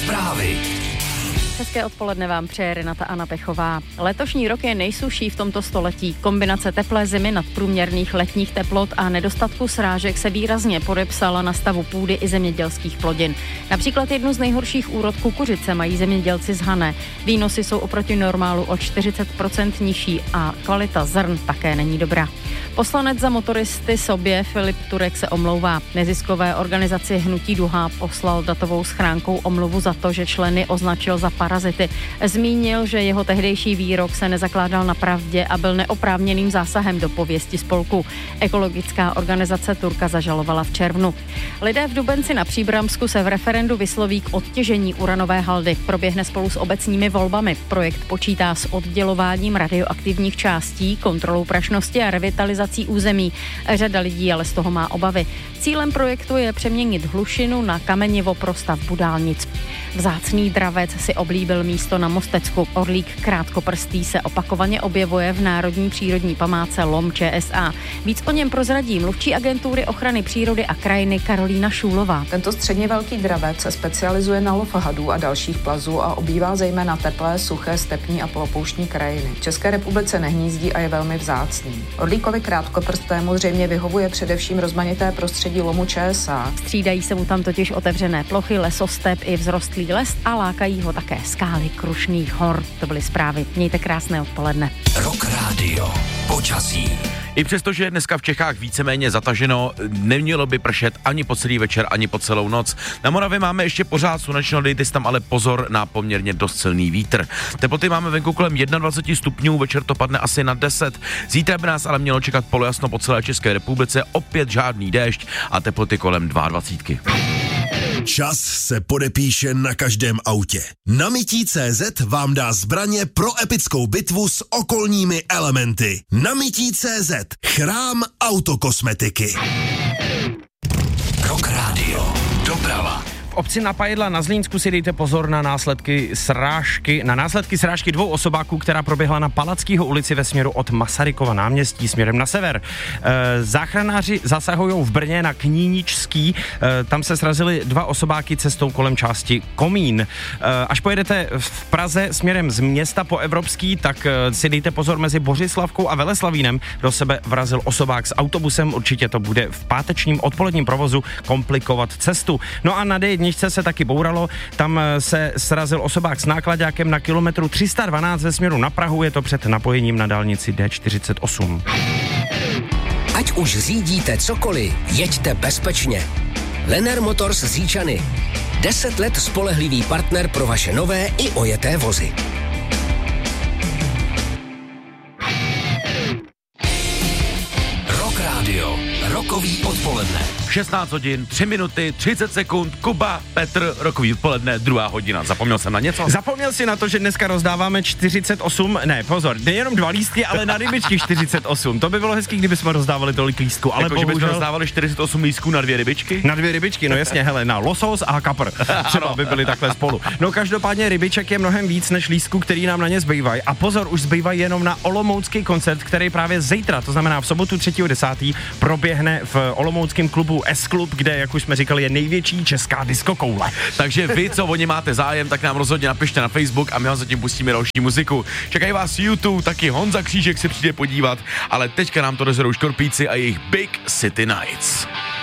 Zprávy. Hezké odpoledne vám přeje Renata Anna Pechová. Letošní rok je nejsušší v tomto století. Kombinace teplé zimy, nadprůměrných letních teplot a nedostatku srážek se výrazně podepsala na stavu půdy i zemědělských plodin. Například jednu z nejhorších úrod kukuřice mají zemědělci z Hané. Výnosy jsou oproti normálu o 40% nižší a kvalita zrn také není dobrá. Poslanec za motoristy sobě Filip Turek se omlouvá. Neziskové organizaci Hnutí Duha poslal datovou schránkou omluvu za to, že členy označil za parazity. Zmínil, že jeho tehdejší výrok se nezakládal na pravdě a byl neoprávněným zásahem do pověsti spolku. Ekologická organizace Turka zažalovala v červnu. Lidé v Dubenci na Příbramsku se v referendu vysloví k odtěžení uranové haldy. Proběhne spolu s obecními volbami. Projekt počítá s oddělováním radioaktivních částí, kontrolou prašnosti a revitalizací území. Řada lidí ale z toho má obavy. Cílem projektu je přeměnit hlušinu na kamenivo pro stavbu dálnic. Vzácný dravec si oblíbil místo na Mostecku. Orlík krátkoprstý se opakovaně objevuje v Národní přírodní památce LOM ČSA. Víc o něm prozradí mluvčí agentury ochrany přírody a krajiny Karolína Šůlová. Tento středně velký dravec se specializuje na lov hadů a dalších plazů a obývá zejména teplé, suché, stepní a polopouštní krajiny. V České republice nehnízdí a je velmi vzácný. Orlíkovi krátkoprstému zřejmě vyhovuje především rozmanité prostředí LOMu ČSA. Střídají se mu tam totiž otevřené plochy, lesostep i vzrostlý les a lákají ho také skály Krušných hor. To byly zprávy. Mějte krásné odpoledne. Rock Radio. Počasí. I přesto, že je dneska v Čechách víceméně zataženo, nemělo by pršet ani po celý večer, ani po celou noc. Na Moravě máme ještě pořád slunečno, dejte si tam ale pozor na poměrně dost silný vítr. Teploty máme venku kolem 21 stupňů, večer to padne asi na 10. Zítra by nás ale mělo čekat polojasno po celé České republice, opět žádný déšť a teploty kolem 22. Čas se podepíše na každém autě. Na mytí.cz vám dá zbraně pro epickou bitvu s okolními elementy. Na mytí.cz. Chrám autokosmetiky. Rock Radio. Doprava. V obci Napajedla na Zlínsku si dejte pozor na následky srážky dvou osobáků, která proběhla na Palackého ulici ve směru od Masarykova náměstí směrem na sever. Záchranáři zasahují v Brně na Kníničský, tam se srazili dva osobáky cestou kolem části Komín. Až pojedete v Praze směrem z města po Evropský, tak si dejte pozor mezi Bořislavkou a Veleslavínem. Do sebe vrazil osobák s autobusem, určitě to bude v pátečním odpoledním provozu komplikovat cestu. No a na D1 se taky bouralo, tam se srazil osobák s náklaďákem na kilometru 312 ve směru na Prahu, je to před napojením na dálnici D48. Ať už řídíte cokoliv, jeďte bezpečně. Lenner Motors z Říčany. 10 let spolehlivý partner pro vaše nové i ojeté vozy. Rock Radio. Rokový odpoledne. 16 hodin, 3 minuty, 30 sekund, Kuba, Petr, rokový odpoledne, 2. hodina. Zapomněl jsem na něco? Zapomněl si na to, že dneska rozdáváme 48, nejenom 2 lístky, ale na rybičky 48. To by bylo hezký, kdyby jsme rozdávali tolik lístků, ale jako, bohužel... že bychom rozdávali 48 lístků na 2 rybičky? Na 2 rybičky, no jasně, hele, na losos a kapr. Třeba by byly takhle spolu. No každopádně rybiček je mnohem víc než lístků, který nám na ně zbývají. A pozor, už zbývají jenom na olomoucký koncert, který právě zítra, to znamená v sobotu 3.10. proběhne v olomouckém klubu S-Klub, kde, jak už jsme říkali, je největší česká diskokoule. Takže vy, co o ně máte zájem, tak nám rozhodně napište na Facebook a my vám zatím pustíme další muziku. Čekají vás YouTube, taky Honza Křížek se přijde podívat, ale teďka nám to rozhodou Škorpíci a jejich Big City Nights.